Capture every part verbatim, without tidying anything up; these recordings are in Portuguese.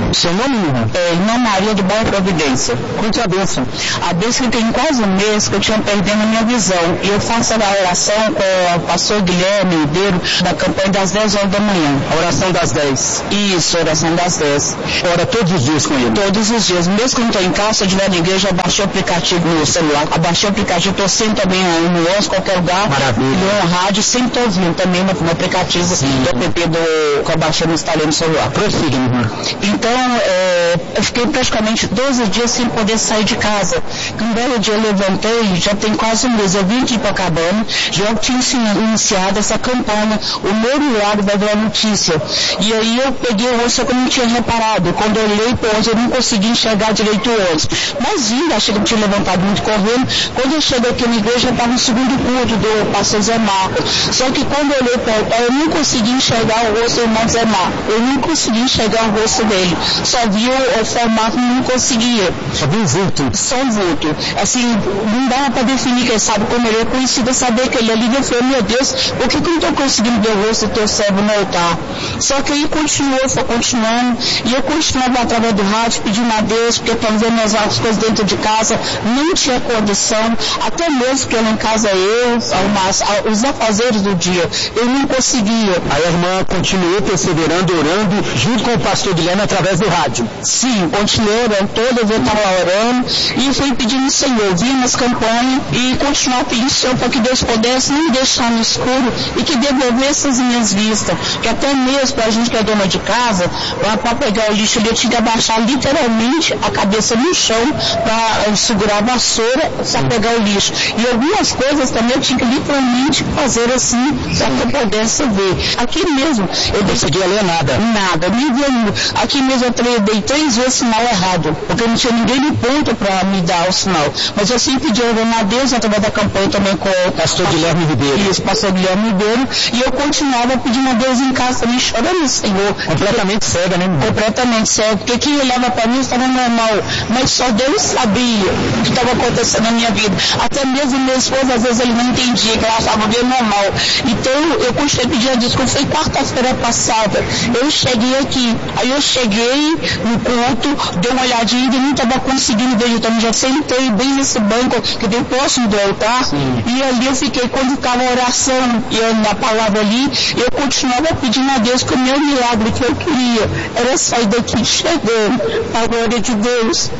Seu nome, irmão? É, irmã Maria de Boa Providência. Conte a bênção. A bênção que tem quase um mês que eu tinha perdendo a minha visão. E eu faço a oração com o pastor Guilherme Ribeiro, da campanha das dez horas da manhã. A oração das dez. Isso, a oração das dez. Ora todos os dias com ele? Todos os dias. Mesmo que eu não estou em casa, se eu estiver na igreja, eu baixei o aplicativo no celular. Eu baixei o aplicativo, estou sempre também no ônibus, qualquer lugar. Maravilha. No rádio, sempre estou ouvindo também no, no aplicativo Sim. do app do, que eu baixei no instalei no celular. Prossiga, irmã. Então, é, eu fiquei praticamente doze dias sem poder sair de casa. Um belo dia eu levantei, já tem quase um mês, eu vim aqui para Cabana, já tinha iniciado essa campanha, o meu milagre vai virar notícia. E aí eu peguei o ônibus, só que eu não tinha reparado. Quando eu olhei para o ônibus, eu não consegui enxergar direito o ônibus. Mas vindo, achei que eu tinha levantado muito correndo. Quando eu cheguei aqui na igreja, eu estava no segundo culto do pastor Zé Marco. Só que quando eu olhei para o altar, eu não consegui enxergar o rosto do irmão Zé Marco. Eu não consegui enxergar o rosto dele. Só vi o, o formato, não conseguia. Só vi um vulto. Só um vulto. Assim, não dava para definir, quem sabe como ele é conhecido, saber que ele ali. Eu falei, meu Deus, por que, que eu não estou conseguindo ver o rosto do teu servo no altar? Só que aí continuou, foi continuando, e eu continuava através do rádio pedindo a Deus, porque estava vendo as coisas dentro de casa, não tinha condição, até mesmo porque lá em casa eu, arrumar os afazeres do dia, eu não conseguia. Aí a irmã continuou perseverando, orando, junto com o pastor Guilherme através do rádio. Sim, continuei orando, toda vez eu estava lá orando, e fui pedindo ao Senhor, vim nas campanhas, e continuar pedindo ao Senhor para que Deus pudesse me deixar no escuro, e que devolvesse as minhas vistas, que até mesmo para a gente que é dona de casa, para pegar o lixo ali, eu tinha que abaixar literalmente a cabeça no chão para segurar a vassoura para pegar o lixo. E algumas coisas também eu tinha que literalmente fazer assim, para que eu pudesse ver. Aqui mesmo, eu não conseguia ler nada. Nada, nem vendo. Aqui mesmo eu dei três vezes sinal errado, porque não tinha ninguém no ponto para me dar o sinal. Mas eu sempre pedi a Deus através da campanha também com o pastor Guilherme Ribeiro. Isso, pastor Guilherme Ribeiro. E eu continuava pedindo a Deus em casa também, chorando, Senhor. Completamente cega, né, irmão? Completamente cega, porque quem olhava para mim estava normal, mas só Deus sabia o que estava acontecendo na minha vida. Até mesmo meu esposo, às vezes ele não entendia, que ela achava bem normal. Então eu continuei pedindo a Deus, quando foi quarta-feira passada, eu cheguei aqui, aí eu cheguei no culto, dei uma olhadinha e não estava conseguindo ver, então já sentei bem nesse banco que deu próximo do altar. Sim. E ali eu fiquei, quando estava a oração e eu, na palavra ali, eu continuava pedindo a Deus que o meu milagre que eu queria era sair daqui chegando a glória de Deus.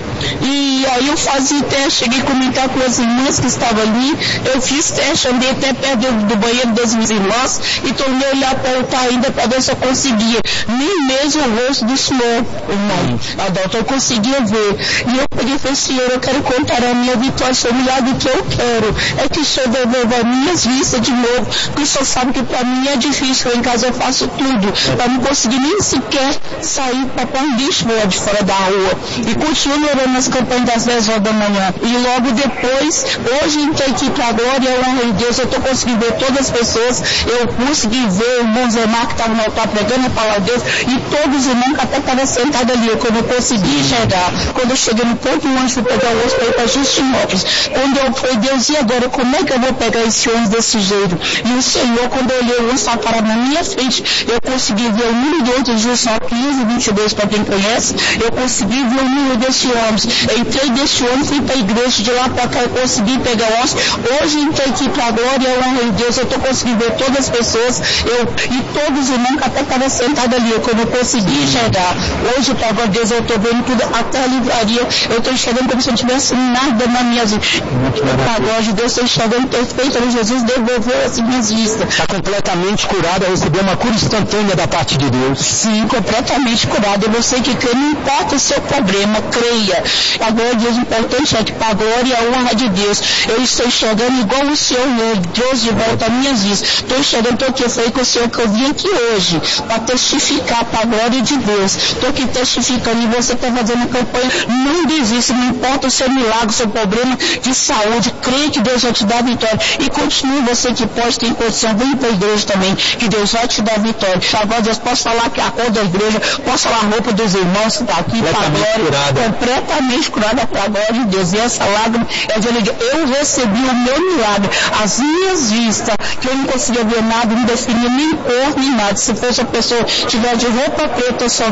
E aí eu fazia teste, cheguei a comentar com as irmãs que estavam ali, eu fiz teste, andei até perto do, do banheiro das minhas irmãs e tornei a olhar para o altar ainda para ver se eu conseguia, nem mesmo o rosto do Senhor, irmão, Adalto, eu conseguia ver. E eu peguei e falei, Senhor, eu quero contar a minha vitória, o milagre que eu quero é que o Senhor devolva as minhas vistas de novo, porque o Senhor sabe que para mim é difícil, em casa eu faço tudo, para não conseguir nem sequer sair para pôr um lixo lá de fora da rua. E continuo orando nas campanhas das dez horas da manhã. E logo depois, hoje entrei aqui para a glória, eu honro em Deus, eu estou conseguindo ver todas as pessoas, eu consegui ver o irmão Zé Marco que estava no altar pregando a palavra de Deus, e todos os irmãos que até estavam sentados ali, quando eu consegui enxergar, quando eu cheguei no ponto ônibus, fui pegar o ônibus para ir para Justinópolis. Quando eu falei, Deus, e agora, como é que eu vou pegar esse ônibus desse jeito? E o Senhor, quando eu olhei o ônibus, estava parado na minha frente, eu consegui ver o número de ônibus de Justinópolis, quinze, vinte e dois, para quem conhece, eu consegui ver o número desse ônibus. Eu entrei desse ônibus, fui para a igreja, de lá para cá eu consegui pegar o ônibus. Hoje entrei aqui para a glória, eu honro em Deus, eu estou conseguindo ver todas as pessoas, eu, e todos os irmãos que até estavam sentados ali, eu, quando eu consegui enxergar. Hoje, para agora, Deus, eu estou vendo tudo, até a livraria, eu estou enxergando como se eu não tivesse nada na minha vida. Para agora, Deus, eu estou enxergando perfeito, Jesus devolveu as minhas vistas. Está completamente curada, recebeu uma cura instantânea da parte de Deus. Sim, completamente curada. E você que crê, não importa o seu problema, creia. Agora, Deus, o importante é que para a glória e a honra de Deus, eu estou enxergando igual o Senhor, Deus, de volta às minhas vistas. Estou enxergando porque eu falei com o Senhor que eu vim aqui hoje para testificar para a glória de Deus. Estou aqui testificando, e você está fazendo a campanha, não desista, não importa o seu milagre, o seu problema de saúde, creia que Deus vai te dar a vitória. E continue, você que pode ter condição, vem para a igreja também, que Deus vai te dar a vitória. Agora, Deus, posso falar que a cor da igreja, posso falar a roupa dos irmãos que está aqui para a glória, curada. completamente curada para a glória de Deus. E essa lágrima é de alegria. Eu recebi o meu milagre, as minhas vistas, que eu não conseguia ver nada, não definia nem cor, nem nada. Se fosse a pessoa que tivesse de roupa preta, eu só via o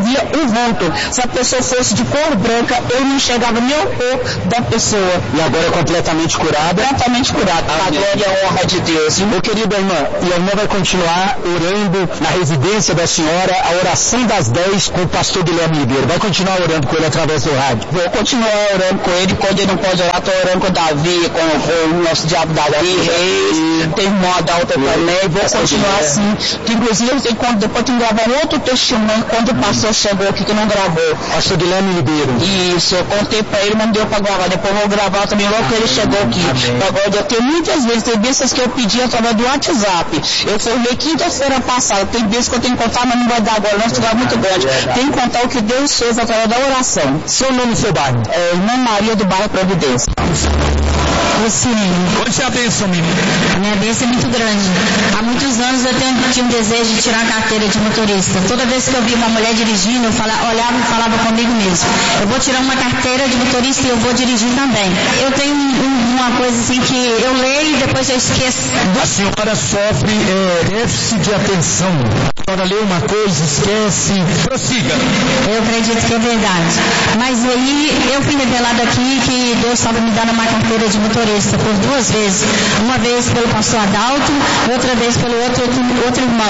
vulto. Se a pessoa fosse de cor branca, eu não enxergava nem o corpo da pessoa. E agora é completamente curada? Completamente curada. A glória e a honra de Deus. Meu querido irmã, e a irmã vai continuar orando na residência da senhora, a oração das dez com o pastor Guilherme Ribeiro. Vai continuar orando com ele através do rádio? Vou continuar orando com ele. Quando ele não pode orar, estou orando com o Davi, com, com o nosso diabo Davi, Reis, tem irmão Adalto também. Vou continuar assim. Que, inclusive, eu tenho, quando, depois tem que gravar um outro testemunho quando o pastor chegou aqui que não gravou. Pastor Guilherme Ribeiro. Isso, eu contei para ele, mas não deu para gravar. Depois eu vou gravar também logo que ele chegou aqui. Agora, eu tenho muitas vezes, tem vezes que eu pedi através do WhatsApp. Eu fui quinta-feira passada. Tem vezes que eu tenho que contar, mas não vai dar agora, não, lugar muito grande. Tem que contar o que Deus fez através da oração. Seu nome e seu bairro? É, Irmã Maria do bairro Providência. Sim. Onde é a bênção, menina? A minha bênção é muito grande. Há muitos anos eu tenho, tinha um desejo de tirar a carteira de motorista. Toda vez que eu via uma mulher dirigindo, eu falava, olhava e falava comigo mesmo. Eu vou tirar uma carteira de motorista e eu vou dirigir também. Eu tenho um, uma coisa assim que eu leio e depois eu esqueço. A senhora sofre é, déficit de atenção. A senhora lê uma coisa, esquece. Prossiga. Eu acredito que é verdade. Mas aí eu fui revelado aqui que Deus estava me dando uma carteira de motorista por duas vezes. Uma vez pelo pastor Adalto, outra vez pelo outro, outro, outro irmão.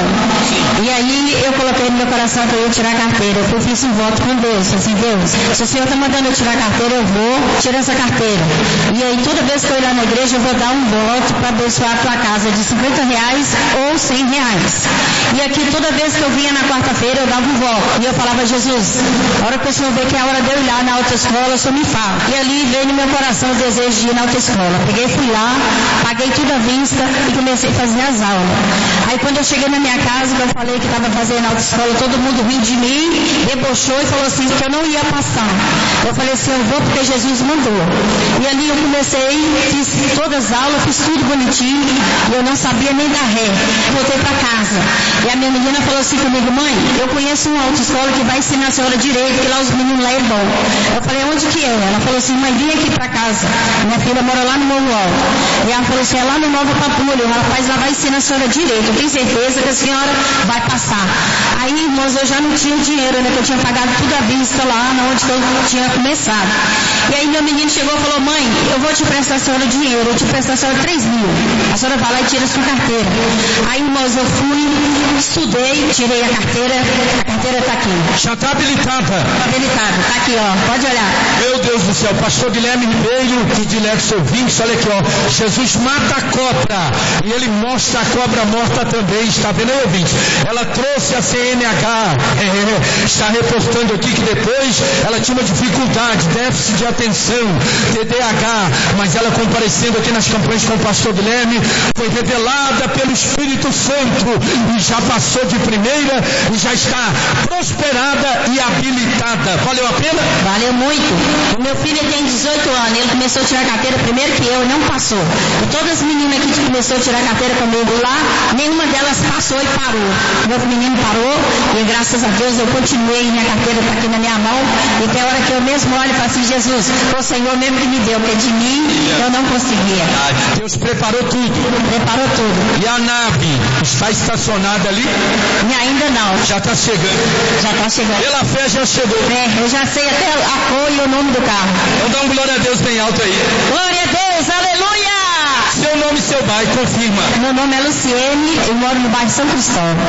E aí eu coloquei no meu coração para eu tirar a carteira. Eu fiz um voto com Deus. Assim, Deus, se o Senhor está mandando eu tirar a carteira, eu vou tirar essa carteira. E aí toda vez que eu ir lá na igreja, eu vou dar um voto para abençoar a tua casa de cinquenta reais ou cem reais. E aqui toda vez que eu vinha na quarta-feira, eu dava um voto. E eu falava, Jesus, a hora que o Senhor vê que é a hora de eu ir lá na autoescola, o Senhor me fala. E ali veio no meu coração o desejo de ir na autoescola. Peguei, fui lá, paguei tudo à vista e comecei a fazer as aulas. Aí quando eu cheguei na minha casa, que eu falei que estava fazendo autoescola, todo mundo riu de mim, debochou e falou assim, que eu não ia passar. Eu falei assim, eu vou porque Jesus mandou. E ali eu comecei, fiz todas as aulas, fiz tudo bonitinho, e eu não sabia nem dar ré. Voltei para casa. E a minha menina falou assim comigo, mãe, eu conheço uma autoescola que vai ensinar a senhora direito, que lá os meninos lá é bom. Eu falei, onde que é? Ela falou assim, mãe, vem aqui para casa. Minha filha mora lá no Morro Alto. E ela falou assim, é lá no Nova Pampulha, o rapaz lá vai ensinar a senhora direito. Eu tenho certeza que a senhora vai passar. Aí, irmãos, eu já não tinha dinheiro, né? Que eu tinha pagado tudo à vista lá, onde eu tinha começado. E aí meu menino chegou e falou, mãe, eu vou te prestar a senhora dinheiro, eu te prestar a senhora três mil. A senhora vai lá e tira a sua carteira. Aí, irmãos, eu fui, estudei, tirei a carteira, a carteira está aqui. Já está habilitada. Está habilitada, está aqui, ó, pode olhar. Meu Deus do céu, pastor Guilherme Ribeiro, que diletos ouvintes, olha aqui, ó, Jesus mata a cobra, e ele mostra a cobra morta também, está vendo aí, ouvintes? Ela trouxe a C N H, é, está reportando aqui que depois ela tinha uma dificuldade, déficit de atenção, T D A H, mas ela comparecendo aqui nas campanhas com o pastor Guilherme, foi revelada pelo Espírito Santo, e já passou de primeira, e já está prosperada e habilitada. Valeu a pena? Valeu muito. O meu filho tem dezoito anos, ele começou a tirar carteira primeiro que eu, não passou. E todas as meninas que começaram a tirar carteira comigo lá, nenhuma delas passou e parou. Meu menino parou, e graças a Deus eu continuei, minha carteira está aqui na minha mão, e tem hora que eu mesmo olho e falo assim, Jesus, foi o Senhor mesmo que me deu, porque de mim eu não conseguia. Deus preparou tudo. Preparou tudo. E a nave está estacionada ali? E ainda não. Já está chegando. Já está chegando. Pela fé já chegou. É, eu já sei até a cor e o nome do carro. Então dá um glória a Deus bem alto aí. Glória a Deus, aleluia! Seu nome e seu bairro, confirma. Meu nome é Luciene, eu moro no bairro São Cristóvão.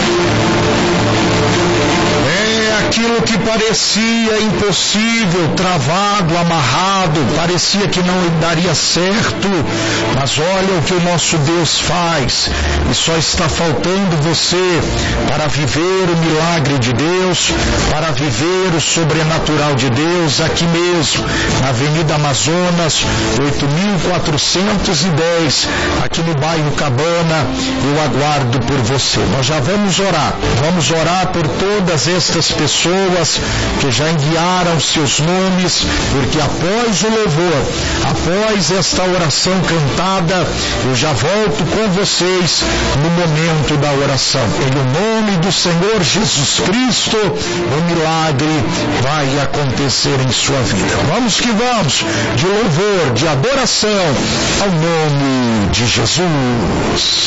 É aquilo que parecia impossível, travado, amarrado, parecia que não daria certo, mas olha o que o nosso Deus faz, e só está faltando você para viver o milagre de Deus, para viver o sobrenatural de Deus, aqui mesmo, na Avenida Amazonas, oito mil quatrocentos e dez, aqui no bairro Cabana. Eu aguardo por você. Nós já vamos orar, vamos orar por todas estas pessoas que já enviaram seus nomes, porque após o louvor, após esta oração cantada, eu já volto com vocês no momento da oração. Em nome do Senhor Jesus Cristo, o milagre vai acontecer em sua vida. Vamos que vamos, de louvor, de adoração ao nome de Jesus.